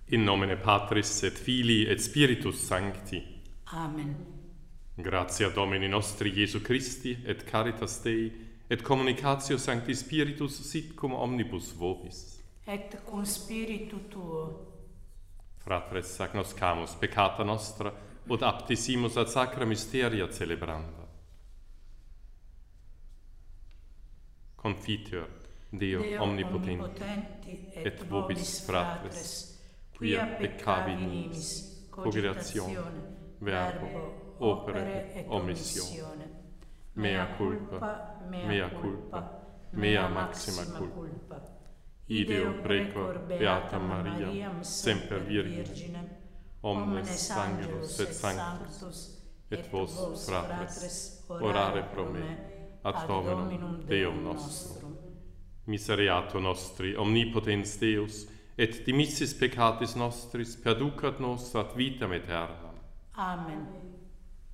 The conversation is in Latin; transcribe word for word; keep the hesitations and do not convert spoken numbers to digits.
In nomine Patris et Filii et Spiritus Sancti. Amen. Gratia Domini nostri Iesu Christi et caritas Dei et communicatio Sancti Spiritus sit cum omnibus vobis. Et cum spiritu tuo. Fratres agnoscamus peccata nostra ut aptisimus ad sacra mysteria celebranda. Confiteor Deo, Deo omnipotenti, omnipotenti et, et vobis fratres, quia peccavi nimis, cogitazione, verbo, opere et omissione. Mea culpa, mea culpa, mea maxima culpa. Ideo precor Beata Mariam, semper Virgine, omnes angelus et sanctus, et vos, fratres, orare pro me, ad Dominum Deum nostrum. Misereatur nostri, omnipotens Deus, et dimissis peccatis nostris, perducat nos ad vitam aeternam. Amen.